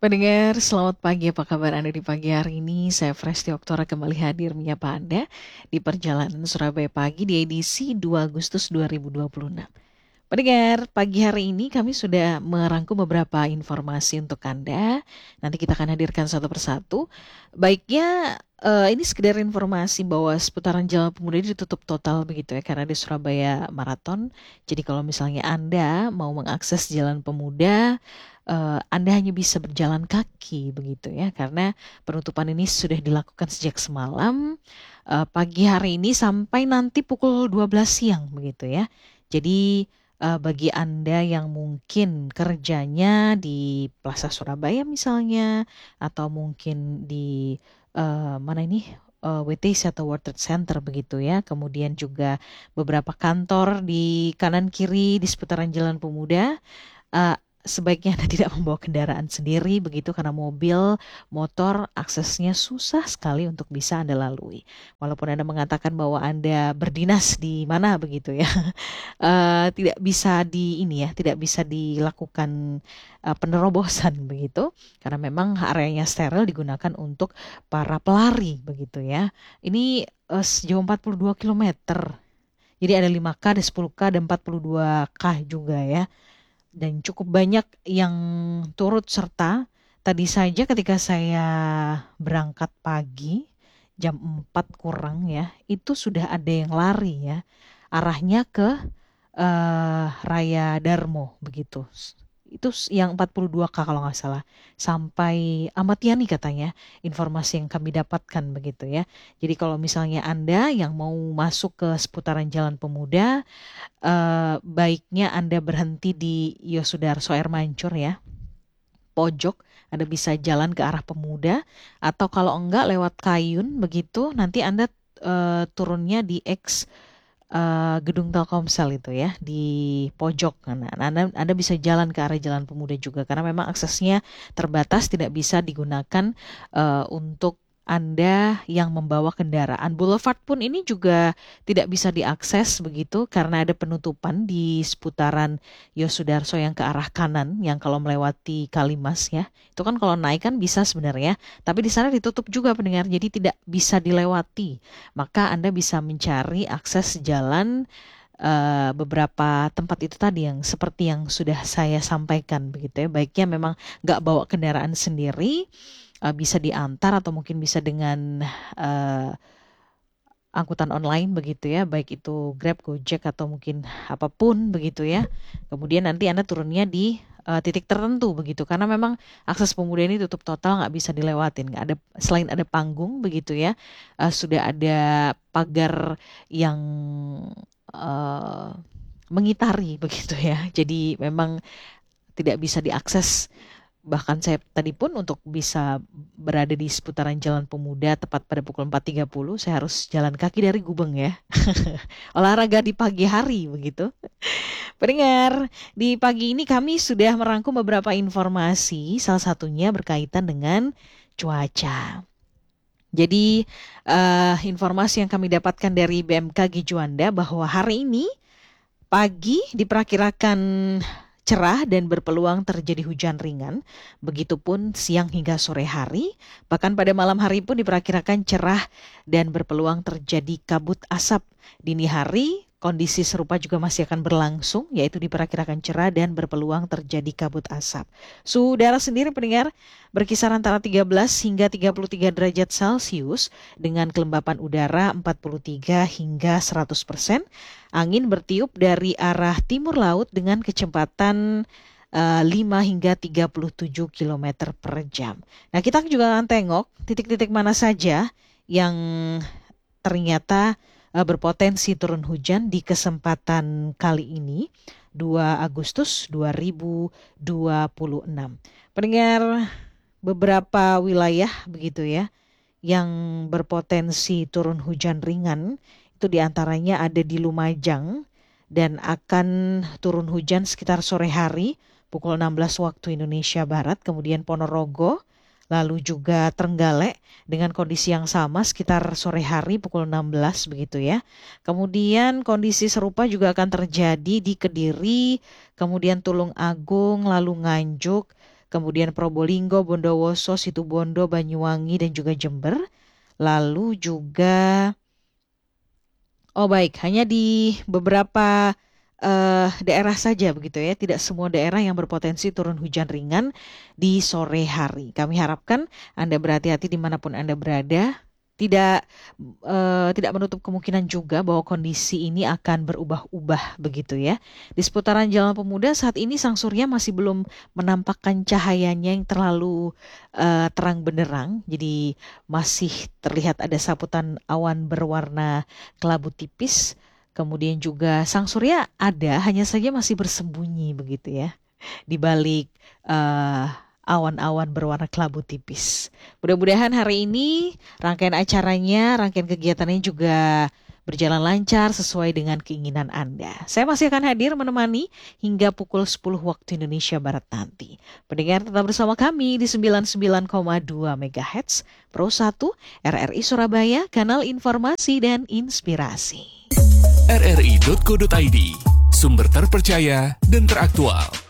Pendengar, selamat pagi. Apa kabar Anda di pagi hari ini? Saya Fresti Oktora kembali hadir menyapa Anda di perjalanan Surabaya Pagi di edisi 2 Agustus 2026. Pendengar, pagi hari ini kami sudah merangkum beberapa informasi untuk Anda. Nanti kita akan hadirkan satu persatu. Baiknya ini sekedar informasi bahwa seputaran Jalan Pemuda ini ditutup total begitu ya karena di Surabaya Marathon. Jadi kalau misalnya Anda mau mengakses Jalan Pemuda, Anda hanya bisa berjalan kaki begitu ya karena penutupan ini sudah dilakukan sejak semalam pagi hari ini sampai nanti pukul 12 siang begitu ya. Jadi bagi Anda yang mungkin kerjanya di Plaza Surabaya misalnya, atau mungkin di mana ini WTC atau World Trade Center begitu ya. Kemudian juga beberapa kantor di kanan kiri di seputaran Jalan Pemuda. eh, Sebaiknya Anda tidak membawa kendaraan sendiri begitu karena mobil, motor aksesnya susah sekali untuk bisa Anda lalui. Walaupun Anda mengatakan bahwa Anda berdinas di mana begitu ya. Tidak bisa tidak bisa dilakukan penerobosan begitu karena memang areanya steril digunakan untuk para pelari begitu ya. Ini sejauh 42 kilometer. Jadi ada 5K, ada 10K, ada 42K juga ya. Dan cukup banyak yang turut serta. Tadi saja ketika saya berangkat pagi jam 4 kurang ya, itu sudah ada yang lari ya. Arahnya ke Raya Darmo begitu. Itu yang 42K kalau nggak salah. Sampai Ahmad Yani katanya informasi yang kami dapatkan begitu ya. Jadi kalau misalnya Anda yang mau masuk ke seputaran Jalan Pemuda, baiknya Anda berhenti di Yosudarso Air Mancur ya. Pojok, Anda bisa jalan ke arah Pemuda atau kalau enggak lewat Kayun begitu, nanti Anda turunnya di gedung Telkomsel itu ya di pojok. Nah, Anda bisa jalan ke arah Jalan Pemuda juga karena memang aksesnya terbatas, tidak bisa digunakan untuk Anda yang membawa kendaraan. Boulevard pun ini juga tidak bisa diakses begitu karena ada penutupan di seputaran Yosudarso yang ke arah kanan yang kalau melewati Kalimas ya. Itu kan kalau naik kan bisa sebenarnya, tapi di sana ditutup juga pendengar jadi tidak bisa dilewati. Maka Anda bisa mencari akses jalan beberapa tempat itu tadi yang seperti yang sudah saya sampaikan begitu ya. Baiknya memang nggak bawa kendaraan sendiri, bisa diantar atau mungkin bisa dengan eh, angkutan online begitu ya, baik itu Grab, Gojek atau mungkin apapun begitu ya. Kemudian nanti Anda turunnya di titik tertentu begitu karena memang akses Pemuda ini tutup total nggak bisa dilewatin. Nggak ada selain ada panggung begitu ya, sudah ada pagar yang eh, mengitari begitu ya. Jadi memang tidak bisa diakses. Bahkan saya tadi pun untuk bisa berada di seputaran Jalan Pemuda tepat pada pukul 4.30 saya harus jalan kaki dari Gubeng ya. Olahraga di pagi hari begitu. Pendengar, di pagi ini kami sudah merangkum beberapa informasi, salah satunya berkaitan dengan cuaca. Jadi informasi yang kami dapatkan dari BMKG Juanda bahwa hari ini pagi diperkirakan cerah dan berpeluang terjadi hujan ringan. Begitupun siang hingga sore hari. Bahkan pada malam hari pun diperkirakan cerah dan berpeluang terjadi kabut asap. Dini hari kondisi serupa juga masih akan berlangsung, yaitu diperkirakan cerah dan berpeluang terjadi kabut asap. Suhu udara sendiri pendengar berkisar antara 13 hingga 33 derajat Celcius dengan kelembapan udara 43 hingga 100%. Angin bertiup dari arah timur laut dengan kecepatan 5 hingga 37 kilometer per jam. Nah, kita juga akan tengok titik-titik mana saja yang ternyata berpotensi turun hujan di kesempatan kali ini 2 Agustus 2026. Pendengar, beberapa wilayah begitu ya yang berpotensi turun hujan ringan itu diantaranya ada di Lumajang dan akan turun hujan sekitar sore hari pukul 16 waktu Indonesia Barat, kemudian Ponorogo, lalu juga Trenggalek dengan kondisi yang sama sekitar sore hari pukul 16 begitu ya. Kemudian kondisi serupa juga akan terjadi di Kediri, kemudian Tulung Agung, lalu Nganjuk, kemudian Probolinggo, Bondowoso, Situbondo, Banyuwangi, dan juga Jember. Lalu juga, hanya di beberapa daerah saja begitu ya, tidak semua daerah yang berpotensi turun hujan ringan di sore hari. Kami harapkan Anda berhati-hati dimanapun Anda berada. Tidak menutup kemungkinan juga bahwa kondisi ini akan berubah-ubah begitu ya. Di seputaran Jalan Pemuda saat ini sang surya masih belum menampakkan cahayanya yang terlalu terang benderang. Jadi masih terlihat ada saputan awan berwarna kelabu tipis. Kemudian juga sang surya ada, hanya saja masih bersembunyi begitu ya, di balik awan-awan berwarna kelabu tipis. Mudah-mudahan hari ini rangkaian acaranya, rangkaian kegiatannya juga berjalan lancar sesuai dengan keinginan Anda. Saya masih akan hadir menemani hingga pukul 10 waktu Indonesia Barat nanti. Pendengar tetap bersama kami di 99,2 MHz Pro 1 RRI Surabaya, kanal informasi dan inspirasi. rri.co.id, sumber terpercaya dan teraktual.